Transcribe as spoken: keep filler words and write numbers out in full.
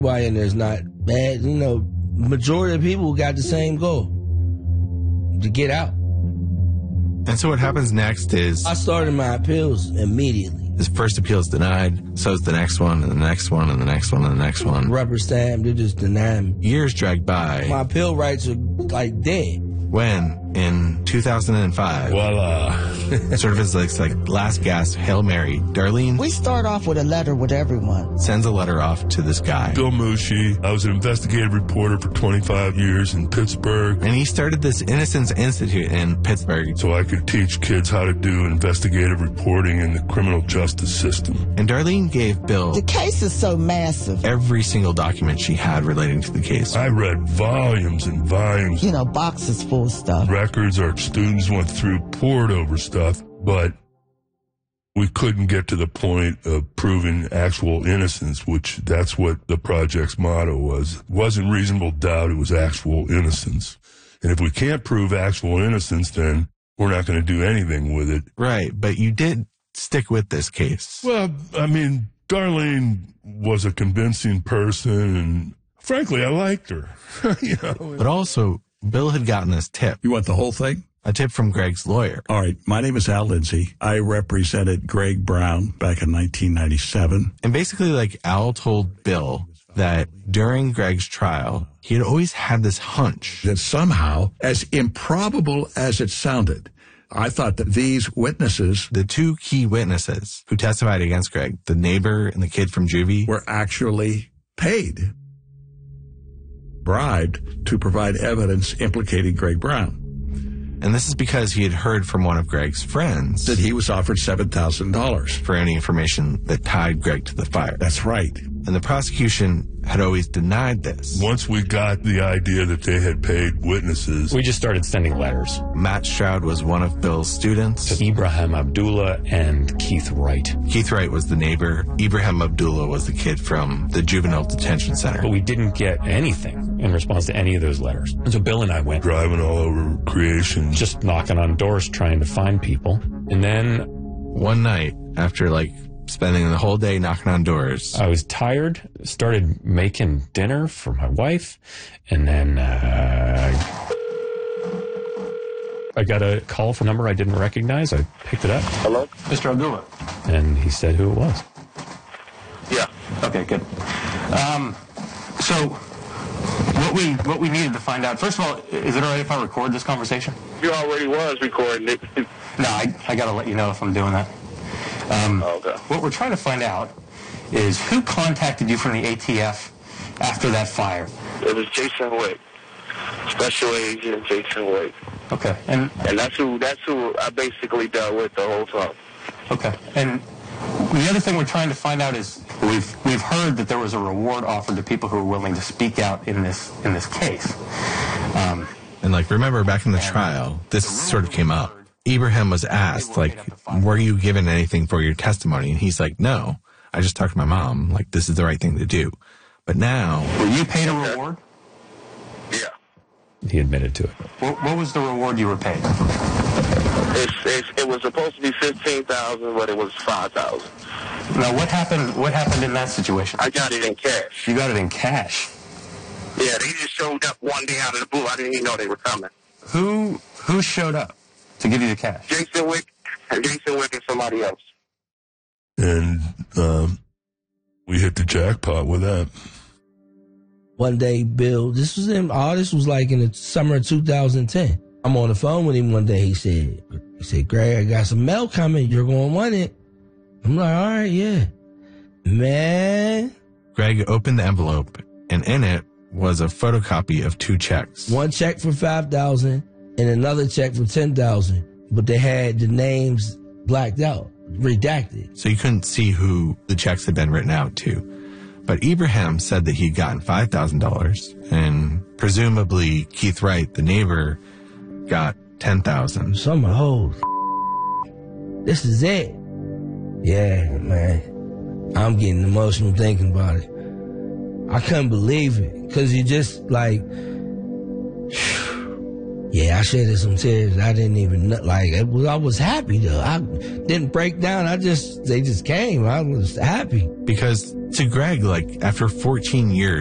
Why in there's not bad, you know, majority of people got the same goal, to get out. And so what happens next is... I started my appeals immediately. His first appeal is denied, so is the next one, and the next one, and the next one, and the next one. Rubber stamp, they just deny me. Years drag by. My appeal rights are, like, dead. When, in two thousand five, voila, sort of as like, like last gasp, Hail Mary, Darlene... We start off with a letter with everyone. ...sends a letter off to this guy. Bill Mushi. I was an investigative reporter for twenty-five years in Pittsburgh. And he started this Innocence Institute in Pittsburgh. So I could teach kids how to do investigative reporting in the criminal justice system. And Darlene gave Bill... The case is so massive. ...every single document she had relating to the case. I read volumes and volumes. You know, boxes full of stuff. Records our students went through, poured over stuff, but we couldn't get to the point of proving actual innocence, which that's what the project's motto was. It wasn't reasonable doubt, it was actual innocence. And if we can't prove actual innocence, then we're not going to do anything with it. Right, but you did stick with this case. Well, I mean, Darlene was a convincing person, and frankly, I liked her. You know? But also... Bill had gotten this tip. You want the whole thing? A tip from Greg's lawyer. All right. My name is Al Lindsay. I represented Greg Brown back in nineteen ninety-seven. And basically, like, Al told Bill that during Greg's trial, he had always had this hunch that somehow, as improbable as it sounded, I thought that these witnesses, the two key witnesses who testified against Greg, the neighbor and the kid from juvie, were actually paid, bribed to provide evidence implicating Greg Brown. And this is because he had heard from one of Greg's friends that he was offered seven thousand dollars for any information that tied Greg to the fire. That's right. And the prosecution had always denied this. Once we got the idea that they had paid witnesses, we just started sending letters. Matt Stroud was one of Bill's students. To Ibrahim Abdullah and Keith Wright. Keith Wright was the neighbor. Ibrahim Abdullah was the kid from the juvenile detention center. But we didn't get anything in response to any of those letters. And so Bill and I went driving all over creation, just knocking on doors trying to find people. And then one night, after like spending the whole day knocking on doors, I was tired, started making dinner for my wife, and then uh, I got a call from a number I didn't recognize. I picked it up. Hello? Mister Abdullah. And he said who it was. Yeah. Okay, good. Um, so what we what we needed to find out, first of all, is it all right if I record this conversation? You already was recording it. No, I, I got to let you know if I'm doing that. Um, okay. What we're trying to find out is who contacted you from the A T F after that fire? It was Jason Wick, Special Agent Jason Wick. Okay, and and that's who that's who I basically dealt with the whole time. Okay, and the other thing we're trying to find out is we've we've heard that there was a reward offered to people who are willing to speak out in this in this case. Um, and like remember back in the trial, this sort of came up. Ibrahim was asked, like, were you given anything for your testimony? And he's like, no, I just talked to my mom. Like, this is the right thing to do. But now... Were you paid a reward? Yeah. He admitted to it. What, what was the reward you were paid? It's, it's, it was supposed to be fifteen thousand dollars, but it was five thousand dollars. Now, what happened, what happened in that situation? I got it in cash. You got it in cash? Yeah, they just showed up one day out of the blue. I didn't even know they were coming. Who, who showed up to give you the cash? Jason Wick, and Jason Wick and somebody else. And um, we hit the jackpot with that. One day, Bill, this was in, all this was like in the summer of two thousand ten. I'm on the phone with him one day. He said, he said, Greg, I got some mail coming. You're going to want it. I'm like, all right, yeah. Man. Greg opened the envelope, and in it was a photocopy of two checks. One check for five thousand dollars and another check for ten thousand dollars. But they had the names blacked out, redacted. So you couldn't see who the checks had been written out to. But Ibrahim said that he'd gotten five thousand dollars, and presumably Keith Wright, the neighbor, got ten thousand dollars. Some oh, this is it. Yeah, man. I'm getting emotional thinking about it. I couldn't believe it, because you just like, yeah, Yeah, I shedded some tears. I didn't even know, like, it was, I was happy though. I didn't break down. I just, they just came. I was happy. Because to Greg, like after fourteen years,